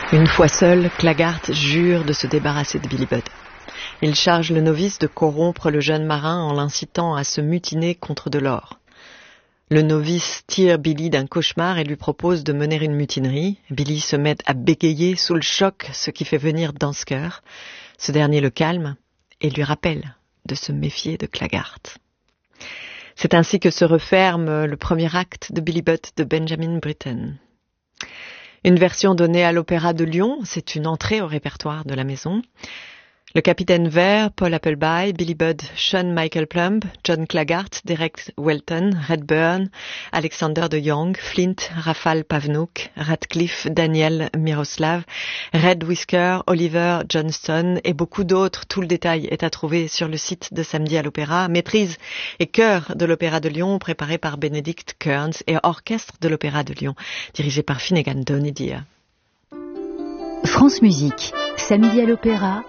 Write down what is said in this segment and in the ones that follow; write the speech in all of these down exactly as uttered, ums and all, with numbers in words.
Une fois seul, Claggart jure de se débarrasser de Billy Budd. Il charge le novice de corrompre le jeune marin en l'incitant à se mutiner contre de l'or. Le novice tire Billy d'un cauchemar et lui propose de mener une mutinerie. Billy se met à bégayer sous le choc, ce qui fait venir Dansker. Ce dernier le calme et lui rappelle de se méfier de Claggart. C'est ainsi que se referme le premier acte de Billy Budd de Benjamin Britten. Une version donnée à l'Opéra de Lyon, c'est une entrée au répertoire de la maison. Le Capitaine Vert, Paul Appleby, Billy Budd, Sean Michael Plumb, John Claggart, Derek Welton, Redburn, Alexander de Jong, Flint, Rafal Pavnouk, Radcliffe, Daniel Miroslav, Red Whisker, Oliver Johnston et beaucoup d'autres. Tout le détail est à trouver sur le site de Samedi à l'Opéra. Maîtrise et chœur de l'Opéra de Lyon préparé par Benedict Kearns et orchestre de l'Opéra de Lyon dirigé par Finnegan Donidir. France Musique, Samedi à l'Opéra,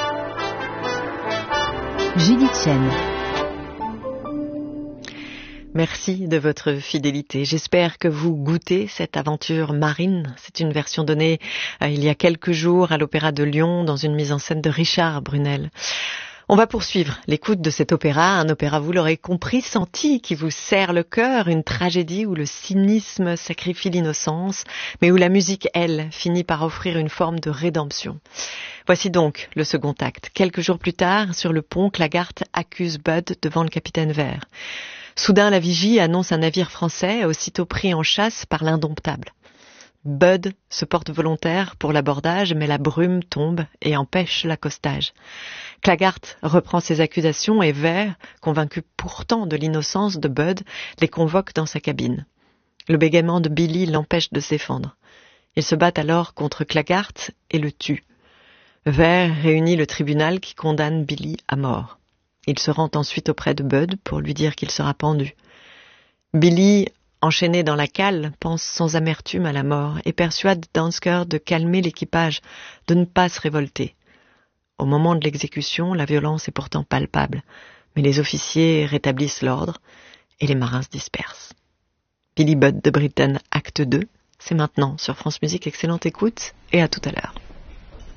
Judith Chen. Merci de votre fidélité. J'espère que vous goûtez cette aventure marine. C'est une version donnée euh, il y a quelques jours à l'Opéra de Lyon dans une mise en scène de Richard Brunel. On va poursuivre l'écoute de cet opéra, un opéra, vous l'aurez compris, senti, qui vous serre le cœur, une tragédie où le cynisme sacrifie l'innocence, mais où la musique, elle, finit par offrir une forme de rédemption. Voici donc le second acte. Quelques jours plus tard, sur le pont, Claggart accuse Budd devant le Capitaine Vert. Soudain, la vigie annonce un navire français, aussitôt pris en chasse par l'Indomptable. Budd se porte volontaire pour l'abordage, mais la brume tombe et empêche l'accostage. Claggart reprend ses accusations et Vert, convaincu pourtant de l'innocence de Budd, les convoque dans sa cabine. Le bégaiement de Billy l'empêche de se défendre. Ils se battent alors contre Claggart et le tuent. Vert réunit le tribunal qui condamne Billy à mort. Il se rend ensuite auprès de Budd pour lui dire qu'il sera pendu. Billy, enchaîné dans la cale, pense sans amertume à la mort et persuade Dansker de calmer l'équipage, de ne pas se révolter. Au moment de l'exécution, la violence est pourtant palpable, mais les officiers rétablissent l'ordre et les marins se dispersent. Billy Budd de Britten, acte deux, c'est maintenant sur France Musique. Excellente écoute et à tout à l'heure.